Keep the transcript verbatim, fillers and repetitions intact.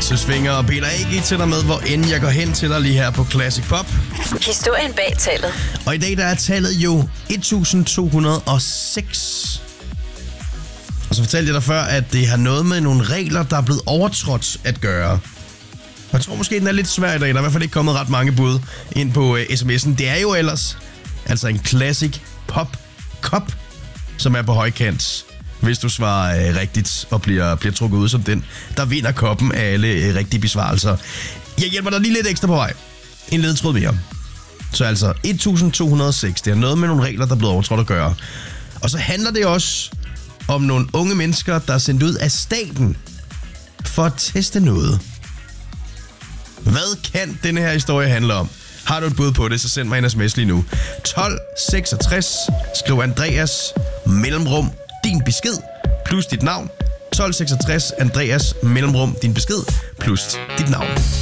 Lasse Svinger og Peter A G til dig med, hvor end jeg går hen til dig lige her på Classic Pop. Historien bag tallet. Og i dag der er tallet jo et tusind to hundrede og seks. Og så fortalte jeg dig før, at det har noget med nogle regler, der er blevet overtrådt at gøre. Og jeg tror måske, den er lidt svær i dag. Der er i hvert fald ikke kommet ret mange bud ind på uh, sms'en. Det er jo ellers altså en Classic Pop Cup, som er på højkant. Hvis du svarer uh, rigtigt og bliver, bliver trukket ud som den, der vinder koppen af alle uh, rigtige besvarelser. Jeg hjælper dig lige lidt ekstra på vej. En ledetråd mere. Så altså et tusind to hundrede og seks. Det er noget med nogle regler, der er blevet overtrådt at gøre. Og så handler det også om nogle unge mennesker, der er sendt ud af staten for at teste noget. Hvad kan denne her historie handle om? Har du et bud på det, så send mig en sms lige nu. tolv seksogtres. Skriv Andreas mellemrum din besked plus dit navn. tolv seksogtres Andreas mellemrum din besked plus dit navn.